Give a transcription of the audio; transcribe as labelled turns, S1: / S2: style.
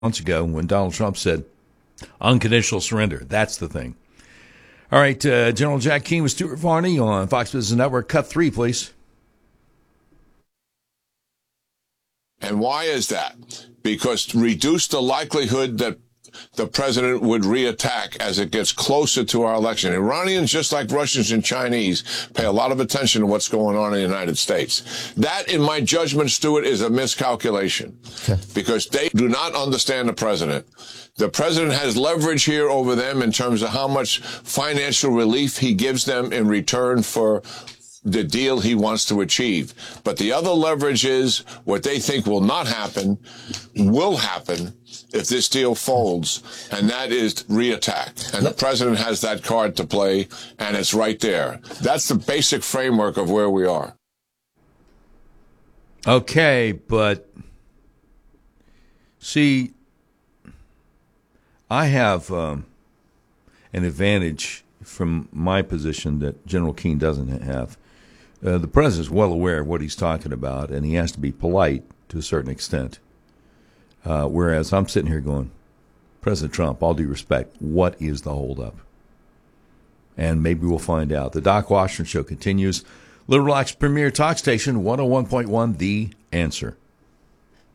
S1: months ago when Donald Trump said unconditional surrender. That's the thing. All right, General Jack Keane with Stuart Varney on Fox Business Network. Cut 3, please.
S2: And why is that? Because to reduce the likelihood that the president would reattack as it gets closer to our election. Iranians, just like Russians and Chinese, pay a lot of attention to what's going on in the United States. That, in my judgment, Stuart, is a miscalculation because they do not understand the president. The president has leverage here over them in terms of how much financial relief he gives them in return for the deal he wants to achieve. But the other leverage is what they think will not happen, will happen if this deal folds, and that is reattack. And the president has that card to play, and it's right there. That's the basic framework of where we are.
S1: Okay, but see, I have an advantage from my position that General Keane doesn't have. The president's well aware of what he's talking about, and he has to be polite to a certain extent. Whereas I'm sitting here going, President Trump, all due respect, what is the holdup? And maybe we'll find out. The Doc Washington Show continues. Little Rock's premier talk station, 101.1 The Answer.